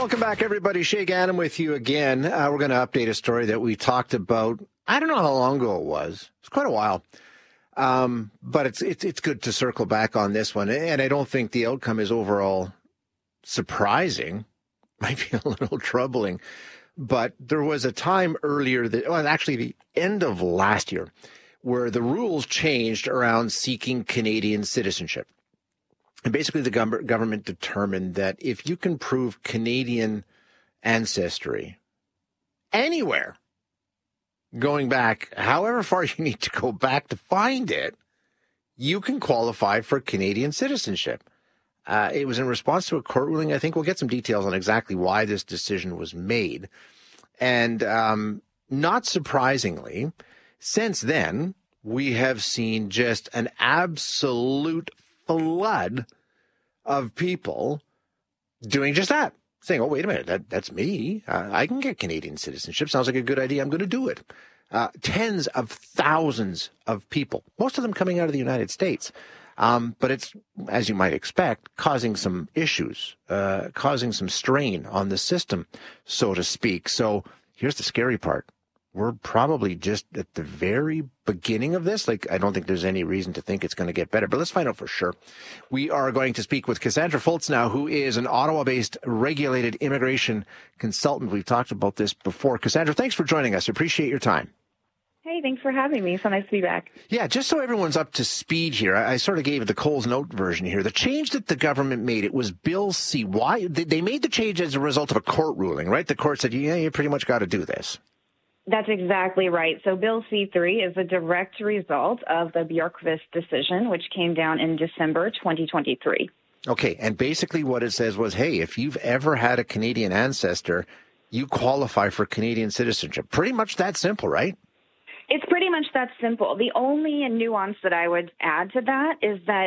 Welcome back, everybody. Shay Gannon with you again. We're going to update a story that we talked about. I don't know how long ago it was. It's quite a while. But it's good to circle back on this one. And I don't think the outcome is overall surprising. Might be a little troubling. But there was a time earlier actually the end of last year, where the rules changed around seeking Canadian citizenship. And basically, the government determined that if you can prove Canadian ancestry anywhere, going back however far you need to go back to find it, you can qualify for Canadian citizenship. It was in response to a court ruling. I think we'll get some details on exactly why this decision was made. And not surprisingly, since then, we have seen just an absolute flood of people doing just that, saying, oh, wait a minute, that's me. I can get Canadian citizenship. Sounds like a good idea. I'm going to do it. Tens of thousands of people, most of them coming out of the United States. But it's, as you might expect, causing some issues, causing some strain on the system, so to speak. So here's the scary part. We're probably just at the very beginning of this. I don't think there's any reason to think it's going to get better, but let's find out for sure. We are going to speak with Cassandra Fultz now, who is an Ottawa-based regulated immigration consultant. We've talked about this before. Cassandra, thanks for joining us. Appreciate your time. Hey, thanks for having me. So nice to be back. Yeah, just so everyone's up to speed here, I sort of gave the Coles Note version here. The change that the government made, it was Bill C. Why? They made the change as a result of a court ruling, right? The court said, yeah, you pretty much got to do this. That's exactly right. So Bill C-3 is a direct result of the Bjorkqvist decision, which came down in December 2023. Okay, and basically what it says was, hey, if you've ever had a Canadian ancestor, you qualify for Canadian citizenship. Pretty much that simple, right? It's pretty much that simple. The only nuance that I would add to that is that,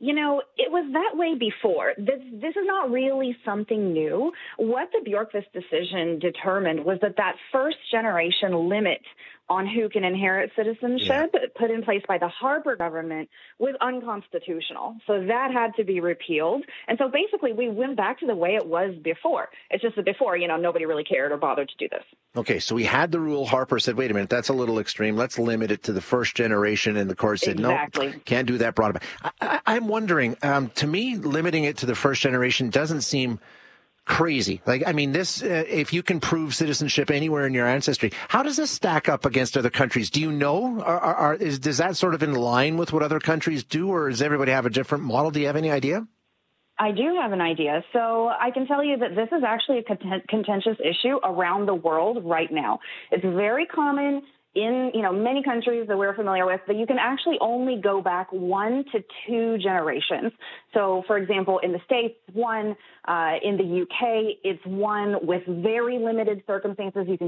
it was that way before. This is not really something new. What the Bjorkqvist decision determined was that first generation limit on who can inherit citizenship put in place by the Harper government was unconstitutional. So that had to be repealed. And so basically we went back to the way it was before. It's just that before, nobody really cared or bothered to do this. Okay, so we had the rule. Harper said, wait a minute, that's a little extreme. Let's limit it to the first generation. And the court said, exactly. No, can't do that. Brought it back. I'm wondering, to me, limiting it to the first generation doesn't seem crazy. If you can prove citizenship anywhere in your ancestry, how does this stack up against other countries? Do you know? Does that sort of in line with what other countries do, or does everybody have a different model? Do you have any idea? I do have an idea. So I can tell you that this is actually a contentious issue around the world right now. It's very common in, many countries that we're familiar with, that you can actually only go back 1 to 2 generations. So, for example, in the States, 1, in the UK, it's 1 with very limited circumstances. You can